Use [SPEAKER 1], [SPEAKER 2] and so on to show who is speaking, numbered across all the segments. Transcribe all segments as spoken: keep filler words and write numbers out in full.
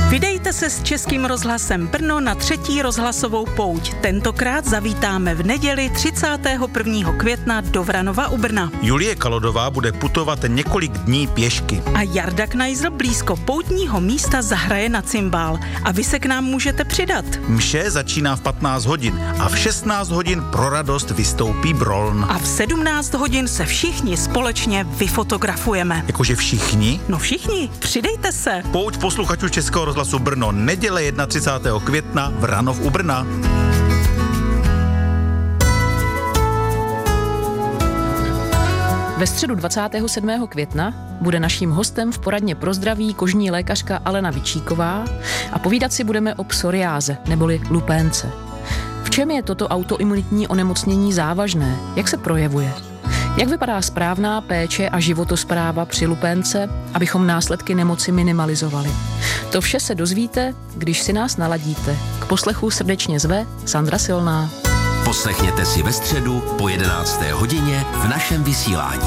[SPEAKER 1] Vydejte se s Českým rozhlasem Brno na třetí rozhlasovou pouť. Tentokrát zavítáme v neděli třicátého prvního května do Vranova u Brna.
[SPEAKER 2] Julie Kalodová bude putovat několik dní pěšky.
[SPEAKER 1] A Jarda Knajzl blízko poutního místa zahraje na cymbál. A vy se k nám můžete přidat.
[SPEAKER 2] Mše začíná v patnáct hodin a v šestnáct hodin pro radost vystoupí Broln.
[SPEAKER 1] A v sedmnáct hodin se všichni společně vyfotografujeme.
[SPEAKER 2] Jakože všichni?
[SPEAKER 1] No všichni, přidejte se.
[SPEAKER 2] Pouť posluchačů Českého rozhlasu Brno, neděle třicátého prvního května, Vranov u Brna.
[SPEAKER 3] Ve středu dvacátého sedmého května bude naším hostem v poradně pro zdraví kožní lékařka Alena Vičíková a povídat si budeme o psoriáze neboli lupénce. V čem je toto autoimunitní onemocnění závažné? Jak se projevuje? Jak vypadá správná péče a životospráva při lupénce, abychom následky nemoci minimalizovali? To vše se dozvíte, když si nás naladíte. K poslechu srdečně zve Sandra Silná.
[SPEAKER 4] Poslechněte si ve středu po jedenácté hodině v našem vysílání.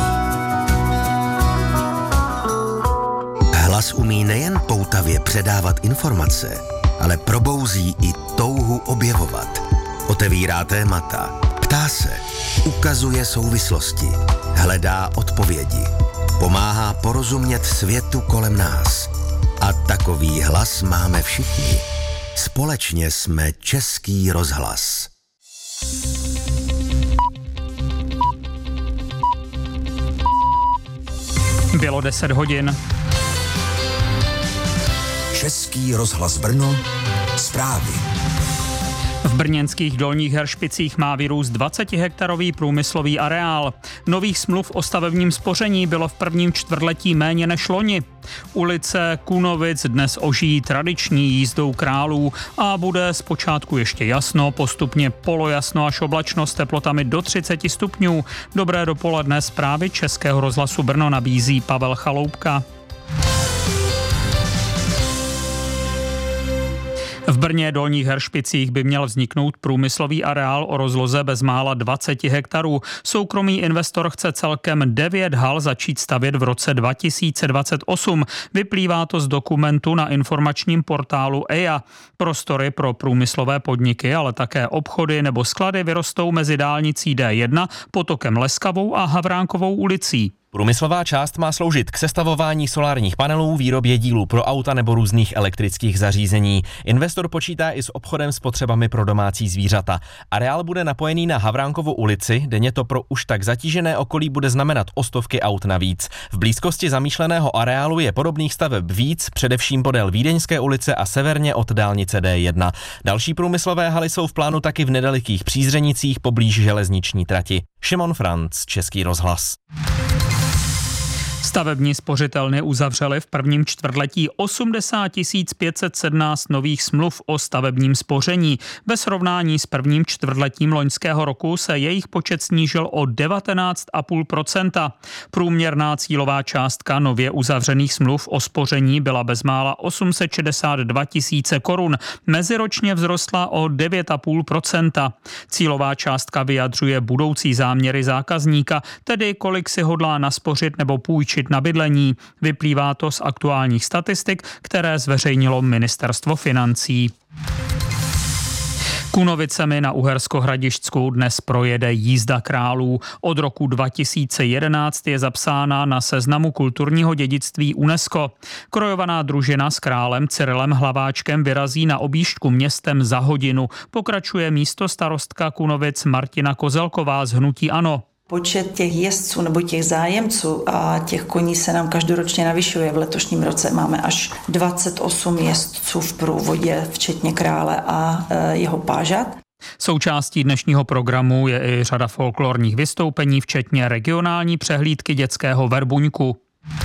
[SPEAKER 4] Hlas umí nejen poutavě předávat informace, ale probouzí i touhu objevovat. Otevírá témata, ptá se, ukazuje souvislosti, hledá odpovědi, pomáhá porozumět světu kolem nás. A takový hlas máme všichni. Společně jsme Český rozhlas.
[SPEAKER 5] Bylo deset hodin.
[SPEAKER 4] Český rozhlas Brno, zprávy.
[SPEAKER 5] V brněnských Dolních Heršpicích má vyrůst dvacetihektarový průmyslový areál. Nových smluv o stavebním spoření bylo v prvním čtvrtletí méně než loni. Ulice Kunovic dnes ožijí tradiční jízdou králů a bude zpočátku ještě jasno, postupně polojasno až oblačno s teplotami do třicet stupňů. Dobré dopoledne, zprávy Českého rozhlasu Brno nabízí Pavel Chaloupka. V Brně Dolních Heršpicích by měl vzniknout průmyslový areál o rozloze bezmála dvacet hektarů. Soukromý investor chce celkem devět hal začít stavět v roce dva tisíce dvacet osm. Vyplývá to z dokumentu na informačním portálu E I A. Prostory pro průmyslové podniky, ale také obchody nebo sklady vyrostou mezi dálnicí D jedna, potokem Leskavou a Havránkovou ulicí.
[SPEAKER 6] Průmyslová část má sloužit k sestavování solárních panelů, výrobě dílů pro auta nebo různých elektrických zařízení. Investor počítá i s obchodem s potřebami pro domácí zvířata. Areál bude napojený na Havránkovu ulici, denně to pro už tak zatížené okolí bude znamenat o stovky aut navíc. V blízkosti zamýšleného areálu je podobných staveb víc, především podél Vídeňské ulice a severně od dálnice D jedna. Další průmyslové haly jsou v plánu taky v nedalekých Přízřenicích poblíž železniční trati. Šimon Franc, Český rozhlas.
[SPEAKER 5] Stavební spořitelny uzavřely v prvním čtvrtletí osmdesát tisíc pět set sedmnáct nových smluv o stavebním spoření. Ve srovnání s prvním čtvrtletím loňského roku se jejich počet snížil o devatenáct celá pět procenta. Průměrná cílová částka nově uzavřených smluv o spoření byla bezmála osm set šedesát dva tisíce korun. Meziročně vzrostla o devět celá pět procenta. Cílová částka vyjadřuje budoucí záměry zákazníka, tedy kolik si hodlá naspořit nebo půjčit na bydlení. Vyplývá to z aktuálních statistik, které zveřejnilo Ministerstvo financí. Kunovicemi na Uhersko-Hradišťsku dnes projede jízda králů. Od roku dva tisíce jedenáct je zapsána na seznamu kulturního dědictví UNESCO. Krojovaná družina s králem Cyrilem Hlaváčkem vyrazí na objížďku městem za hodinu. Pokračuje místostarostka Kunovic Martina Kozelková z hnutí ANO.
[SPEAKER 7] Počet těch jezdců nebo těch zájemců a těch koní se nám každoročně navyšuje. V letošním roce máme až dvacet osm jezdců v průvodě, včetně krále a jeho pážat.
[SPEAKER 5] Součástí dnešního programu je i řada folklorních vystoupení, včetně regionální přehlídky dětského verbuňku.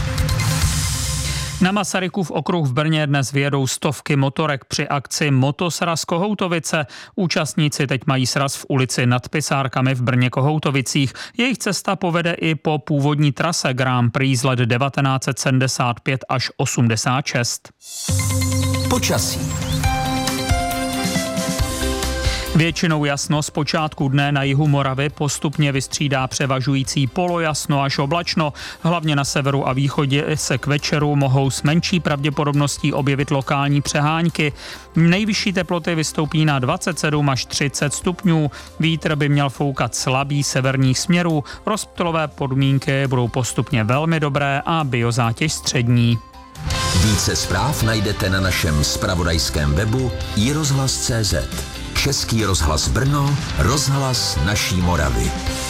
[SPEAKER 5] Na Masarykův okruh v Brně dnes vyjedou stovky motorek při akci Motosraz Kohoutovice. Účastníci teď mají sraz v ulici Nad Pisárkami v Brně Kohoutovicích. Jejich cesta povede i po původní trase Grand Prix z let devatenáct set sedmdesát pět až osmdesát šest.
[SPEAKER 4] Počasí.
[SPEAKER 5] Většinou jasno z počátku dne na jihu Moravy, postupně vystřídá převažující polojasno až oblačno. Hlavně na severu a východě se k večeru mohou s menší pravděpodobností objevit lokální přehánky. Nejvyšší teploty vystoupí na dvacet sedm až třicet stupňů. Vítr by měl foukat slabý severních směrů. Rozptylové podmínky budou postupně velmi dobré a biozátěž střední.
[SPEAKER 4] Více zpráv najdete na našem zpravodajském webu i rozhlas tečka cé zet. Český rozhlas Brno, rozhlas naší Moravy.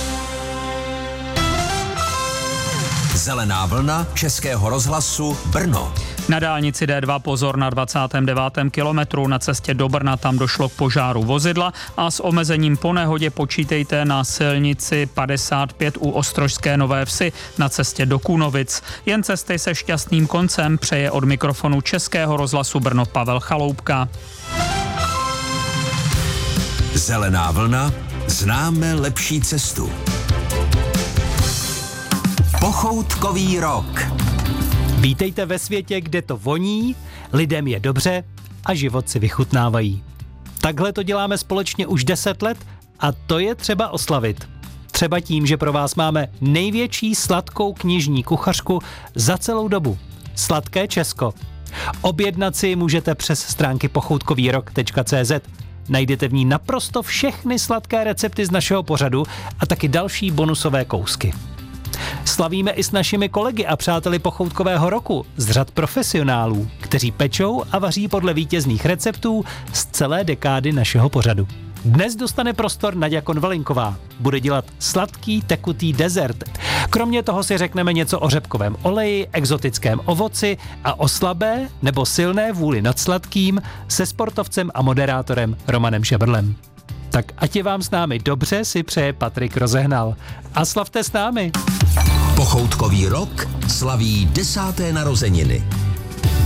[SPEAKER 4] Zelená vlna Českého rozhlasu Brno.
[SPEAKER 5] Na dálnici D dva pozor na dvacátém devátém kilometru. Na cestě do Brna tam došlo k požáru vozidla a s omezením po nehodě počítejte na silnici padesát pět u Ostrožské Nové Vsi na cestě do Kunovic. Jen cesty se šťastným koncem přeje od mikrofonu Českého rozhlasu Brno Pavel Chaloupka.
[SPEAKER 4] Zelená vlna, známe lepší cestu. Pochoutkový rok.
[SPEAKER 8] Vítejte ve světě, kde to voní, lidem je dobře a život si vychutnávají. Takhle to děláme společně už deset let a to je třeba oslavit. Třeba tím, že pro vás máme největší sladkou knižní kuchařku za celou dobu. Sladké Česko. Objednat si můžete přes stránky pochoutkový rok tečka cé zet. Najdete v ní naprosto všechny sladké recepty z našeho pořadu a taky další bonusové kousky. Slavíme i s našimi kolegy a přáteli pochoutkového roku z řad profesionálů, kteří pečou a vaří podle vítězných receptů z celé dekády našeho pořadu. Dnes dostane prostor Naďa Konvalinková. Bude dělat sladký tekutý dezert. Kromě toho si řekneme něco o řepkovém oleji, exotickém ovoci a o slabé nebo silné vůli nad sladkým se sportovcem a moderátorem Romanem Šebrlem. Tak ať je vám s námi dobře, si přeje Patrik Rozehnal. A slavte s námi!
[SPEAKER 4] Pochoutkový rok slaví desáté narozeniny.